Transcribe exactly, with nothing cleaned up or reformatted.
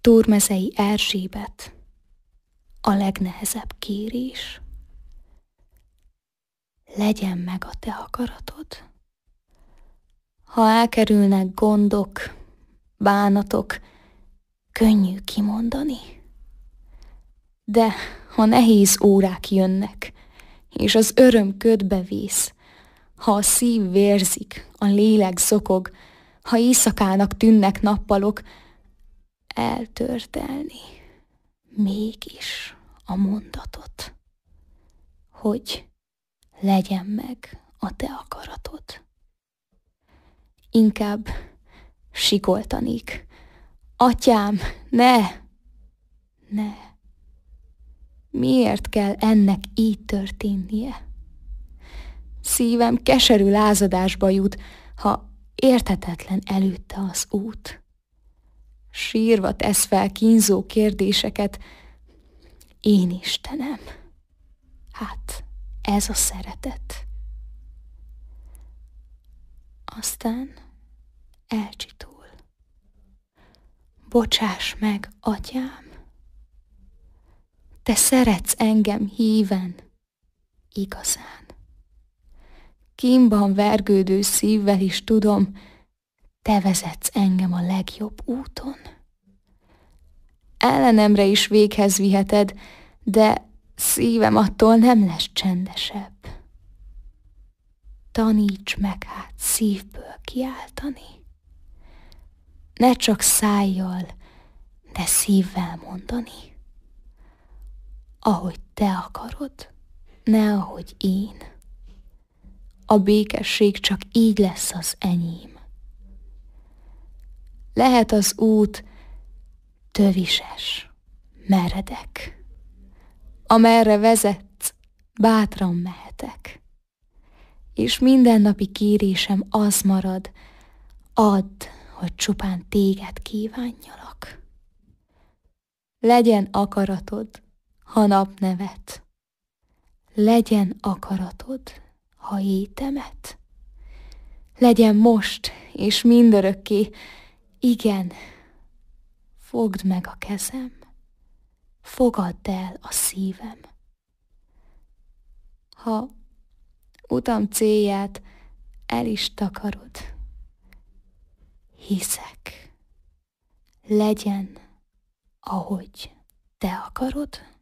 Túrmezei Erzsébet, a legnehezebb kérés. Legyen meg a te akaratod. Ha elkerülnek gondok, bánatok, könnyű kimondani. De ha nehéz órák jönnek, és az öröm ködbe vész, ha a szív vérzik, a lélek zokog, ha éjszakának tűnnek nappalok, eltördelni mégis a mondatot, hogy legyen meg a te akaratod. Inkább sikoltanék. Atyám, ne! Ne! Miért kell ennek így történnie? Szívem keserű lázadásba jut, ha érthetetlen előtte az út. Sírva tesz fel kínzó kérdéseket. Én Istenem, hát ez a szeretet. Aztán elcsitul. Bocsáss meg, atyám, te szeretsz engem híven, igazán. Kínban vergődő szívvel is tudom, te vezetsz engem a legjobb úton. Ellenemre is véghez viheted, de szívem attól nem lesz csendesebb. Taníts meg hát szívből kiáltani. Ne csak szájjal, de szívvel mondani. Ahogy te akarod, ne ahogy én. A békesség csak így lesz az enyém. Lehet az út tövises, meredek. Amerre vezetsz, bátran mehetek. És mindennapi kérésem az marad, add, hogy csupán téged kívánjalak. Legyen akaratod, ha nap nevet. Legyen akaratod, ha étemet. Legyen most és mindörökké, igen, fogd meg a kezem, fogadd el a szívem. Ha utam célját el is takarod, hiszek, legyen, ahogy te akarod.